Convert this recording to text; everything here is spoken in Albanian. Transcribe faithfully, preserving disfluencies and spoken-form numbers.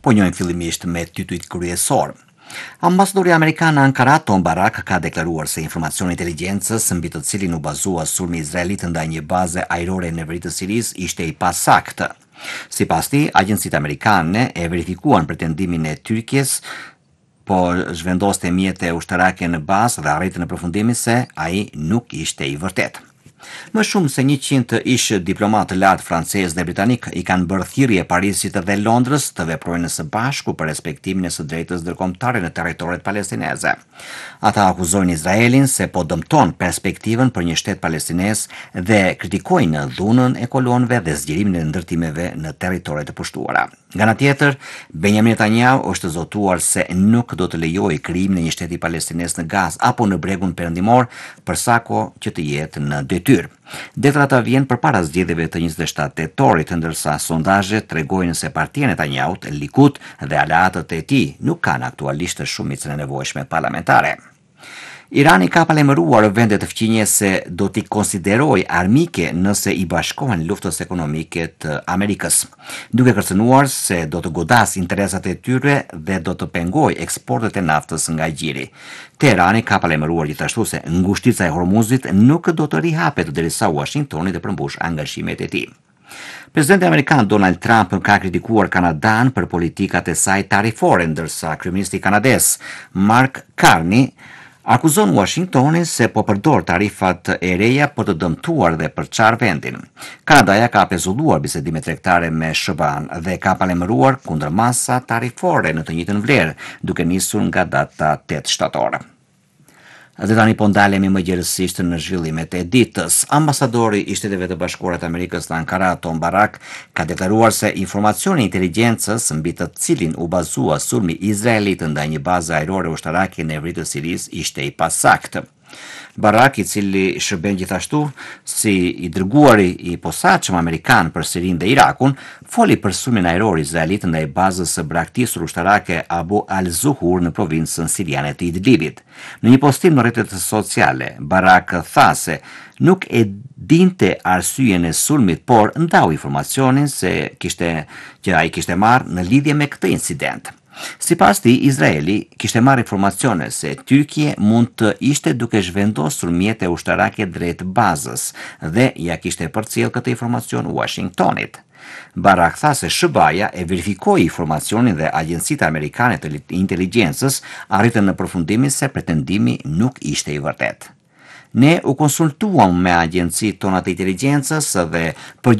po njojnë fillimisht me tituit kryesor. Ambasadori amerikan në Ankara, Tom Barak, ka deklaruar se informacioni i inteligjencës mbi të cilin u bazua sulmi izraelit ndaj një baze ajrore në veri të Sirisë ishte i pasaktë. Sipas tij, agjencitë amerikane e verifikuan pretendimin e Tyrkjes, po zhvendoste mjete ushtarake në bazë dhe arritën në përfundimin se ai nuk ishte i vërtetë. Më shumë se njëqind ish diplomatë lartë francez dhe britanik i kanë bërë thirrje Parisit dhe Londrës të veprojnë së bashku për respektimin e së drejtës ndërkombëtare në territoret palestineze. Ata akuzojnë Izraelin se po dëmton perspektivën për një shtet palestinez dhe kritikojnë dhunën e kolonëve dhe zgjerimin e ndërtimeve në territoret të pushtuara. Nga ana tjetër, Benjamin Netanyahu është zotuar se nuk do të lejojë krijimin e një shteti palestinez në Gazë apo në bregun perëndimor për sa kohë që të jetë në detyrë. Deklarata vjen përpara zgjedhjeve të njëzet e shtatë tetorit, ndërsa sondazhet tregojnë se partia Netanyahut, Likud dhe aleatët e tij nuk kanë aktualisht shumicën e nevojshme parlamentare. Irani ka palemëruar vendet të fqinje se do t'i konsideroj armike nëse i bashkohen luftës ekonomike të Amerikës, duke kërcënuar se do të godas interesat e tyre dhe do të pengoj eksportet e naftës nga gjiri. Teherani ka palemëruar gjithashtu se ngushtica e Hormuzit nuk do të rihapet derisa Washingtoni të përmbush angazhimet e tij. Presidenti amerikan Donald Trump ka kritikuar Kanadan për politikat e saj tarifore, ndërsa kryeministri kanades Mark Carney akuzon Washingtonin se po përdor tarifat e reja për të dëmtuar dhe përçar vendin. Kanadaja ka pezulluar bisedimet tregtare me S B A-n dhe ka palemëruar kundër masa tarifore në të njëjtën vlerë, duke nisur nga data tetë shtator. Dhe tani po ndalemi më gjerësisht në zhvillimet e ditës. Ambasadori i Shteteve të Bashkuara të Amerikës në Ankara, Tom Barak, ka deklaruar se informacioni i inteligjencës mbi të cilin u bazua sulmi izraelit ndaj një baze ajrore ushtarake në veri të Sirisë ishte i pasaktë. Barak, i cili shërben gjithashtu si i dërguari i posaçëm amerikan për Sirinë dhe Irakun, foli për sulmin ajror izraelit ndaj bazës së braktisur ushtarake Abu al-Zuhur në provincën siriane të Idlibit. Në një postim në rrjetet sociale, Barak tha se nuk e dinte arsyeën e sulmit, por ndau informacionin se kishte që ai kishte marrë në lidhje me këtë incident. Sipas tij, Izraeli kishte marrë informacione se Tyrkia mund të ishte duke zhvendosur mjete ushtarake drejt bazës dhe ja kishte përcjell këtë informacion Washingtonit. Barak tha se S B A-ja e verifikoi informacionin dhe agjencitë amerikane të inteligjencës arritën në përfundimin se pretendimi nuk ishte i vërtetë. Ne u konsultuam me agjencitë tona të inteligjencës dhe për